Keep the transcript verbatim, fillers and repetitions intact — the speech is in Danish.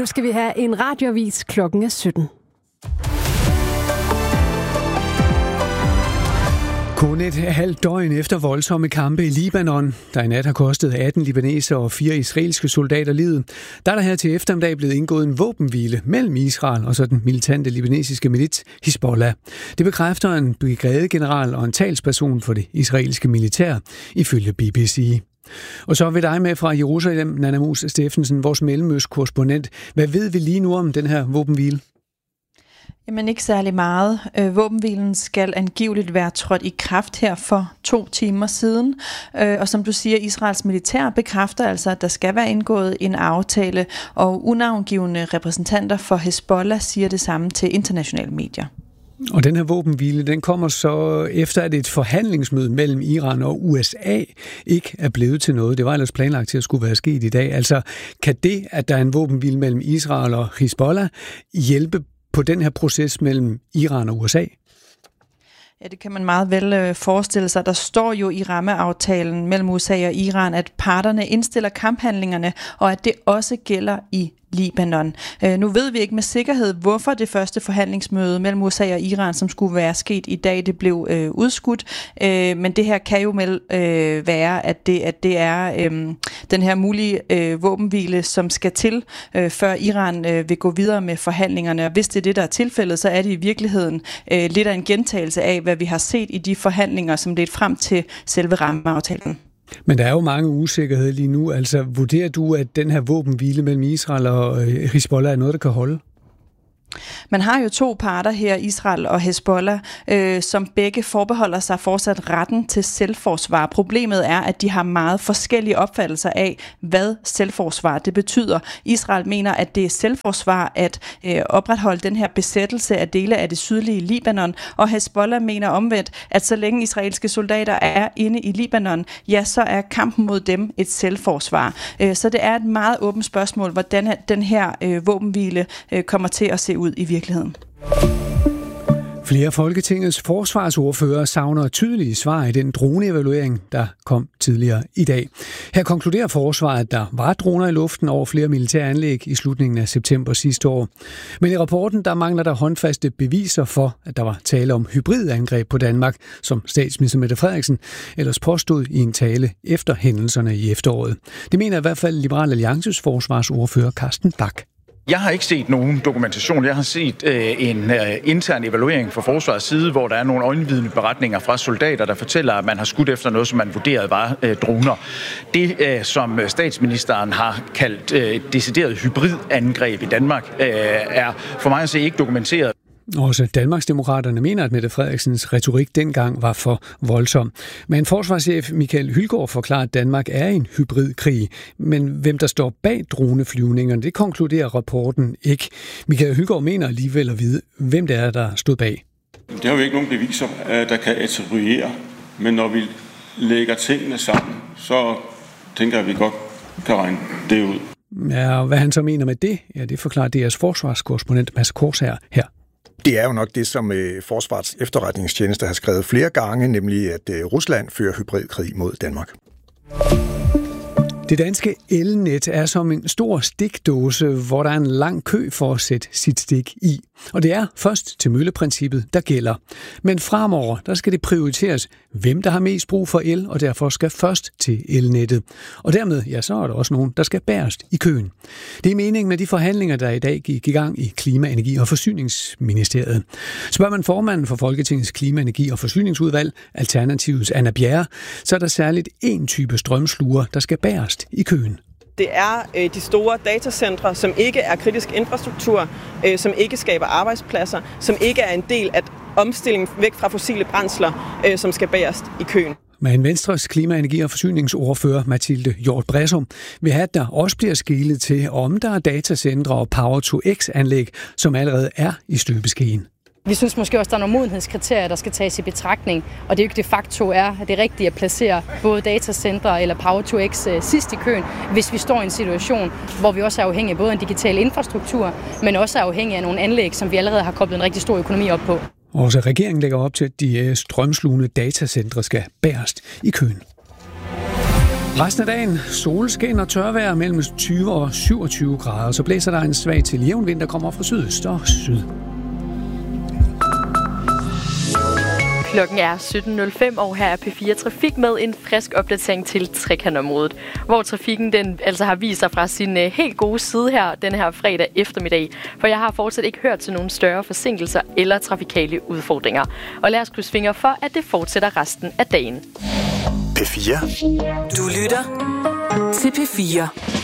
skal vi have en radioavis. Klokken er sytten. Kun et halvt døgn efter voldsomme kampe i Libanon, der i nat har kostet atten libanesere og fire israelske soldater livet, der er der her til eftermiddag blevet indgået en våbenhvile mellem Israel og så den militante libanesiske milits Hizbollah. Det bekræfter en brigadegeneral og en talsperson for det israelske militær, ifølge B B C. Og så vil dig med fra Jerusalem, Nanna Mus Steffensen, vores mellemøstkorrespondent. Hvad ved vi lige nu om den her våbenhvile? Jamen ikke særlig meget. Øh, våbenhvilen skal angiveligt være trådt i kraft her for to timer siden. Øh, og som du siger, Israels militær bekræfter altså, at der skal være indgået en aftale, og unavngivne repræsentanter for Hezbollah siger det samme til internationale medier. Og den her våbenhvile, den kommer så efter, at et forhandlingsmøde mellem Iran og U S A ikke er blevet til noget. Det var ellers planlagt til at skulle være sket i dag. Altså, kan det, at der er en våbenhvile mellem Israel og Hezbollah, hjælpe på den her proces mellem Iran og U S A? Ja, det kan man meget vel øh, forestille sig. Der står jo i rammeaftalen mellem U S A og Iran, at parterne indstiller kamphandlingerne, og at det også gælder i Libanon. Øh, nu ved vi ikke med sikkerhed, hvorfor det første forhandlingsmøde mellem U S A og Iran, som skulle være sket i dag, det blev øh, udskudt. Øh, men det her kan jo med, øh, være, at det, at det er øh, den her mulige øh, våbenhvile, som skal til, øh, før Iran øh, vil gå videre med forhandlingerne. Og hvis det er det, der er tilfældet, så er det i virkeligheden øh, lidt af en gentagelse af, hvad vi har set i de forhandlinger, som ledte frem til selve rammeaftalen. Men der er jo mange usikkerheder lige nu. Altså, vurderer du, at den her våbenhvile mellem Israel og Hezbollah er noget, der kan holde? Man har jo to parter her, Israel og Hezbollah, øh, som begge forbeholder sig fortsat retten til selvforsvar. Problemet er, at de har meget forskellige opfattelser af, hvad selvforsvar det betyder. Israel mener, at det er selvforsvar at øh, opretholde den her besættelse af dele af det sydlige Libanon, og Hezbollah mener omvendt, at så længe israelske soldater er inde i Libanon, ja, så er kampen mod dem et selvforsvar. Øh, så det er et meget åbent spørgsmål, hvordan den her øh, våbenhvile øh, kommer til at se ud i virkeligheden. Flere af Folketingets forsvarsordfører savner tydelige svar i den droneevaluering, der kom tidligere i dag. Her konkluderer forsvaret, at der var droner i luften over flere militære anlæg i slutningen af september sidste år. Men i rapporten der mangler der håndfaste beviser for, at der var tale om hybridangreb på Danmark, som statsminister Mette Frederiksen ellers påstod i en tale efter hændelserne i efteråret. Det mener i hvert fald Liberal Alliances forsvarsordfører Carsten Bach. Jeg har ikke set nogen dokumentation. Jeg har set øh, en øh, intern evaluering fra forsvarets side, hvor der er nogle øjenvidende beretninger fra soldater, der fortæller, at man har skudt efter noget, som man vurderede var øh, droner. Det, øh, som statsministeren har kaldt øh, decideret hybridangreb i Danmark, øh, er for mig at se ikke dokumenteret. Også Danmarksdemokraterne mener, at Mette Frederiksens retorik dengang var for voldsom. Men forsvarschef Michael Hylgaard forklarer, at Danmark er i en hybridkrig. Men hvem der står bag droneflyvningerne, det konkluderer rapporten ikke. Michael Hylgaard mener alligevel at vide, hvem det er, der stod bag. Det har jo ikke nogen beviser, der kan attribuere. Men når vi lægger tingene sammen, så tænker jeg, at vi godt kan regne det ud. Ja, og hvad han så mener med det, ja, det forklarer D R's forsvarskorrespondent Mads Korsager her. Det er jo nok det, som Forsvarets efterretningstjeneste har skrevet flere gange, nemlig at Rusland fører hybridkrig mod Danmark. Det danske elnet er som en stor stikdåse, hvor der er en lang kø for at sætte sit stik i. Og det er først til mølleprincippet, der gælder. Men fremover, der skal det prioriteres, hvem der har mest brug for el, og derfor skal først til elnettet. Og dermed, ja, så er der også nogen, der skal bærest i køen. Det er meningen med de forhandlinger, der i dag gik i gang i Klima-, Energi- og Forsyningsministeriet. Spørger man formanden for Folketingets Klima-, Energi- og Forsyningsudvalg, Alternativets Anna Bjerre, så er der særligt én type strømsluger, der skal bærest i køen. Det er øh, de store datacentre, som ikke er kritisk infrastruktur, øh, som ikke skaber arbejdspladser, som ikke er en del af omstillingen væk fra fossile brændsler, øh, som skal bærest i køen. Men Venstres klima-, energi- og forsyningsordfører Mathilde Hjort Bressum vil have, at der også bliver skelet til, om der er datacentre og Power to X-anlæg, som allerede er i støbeskeen. Vi synes måske også, der er nogle modenhedskriterier, der skal tages i betragtning, og det er jo ikke de facto er det rigtige at placere både datacentre eller Power to X sidst i køen, hvis vi står i en situation, hvor vi også er afhængige af både en digital infrastruktur, men også er afhængige af nogle anlæg, som vi allerede har koblet en rigtig stor økonomi op på. Også regeringen lægger op til, at de strømslugende datacentre skal bærest i køen. Resten af dagen solskin og tørvejr mellem tyve og syvogtyve grader. Så blæser der en svag til jævn vind, der kommer fra sydøst og syd. Klokken er sytten nul fem, og her er P fire Trafik med en frisk opdatering til Trekantområdet, hvor trafikken den altså har vist sig fra sin uh, helt gode side her den her fredag eftermiddag. For jeg har fortsat ikke hørt til nogle større forsinkelser eller trafikale udfordringer. Og lad os krydse fingre for, at det fortsætter resten af dagen. P fire. Du lytter til P fire.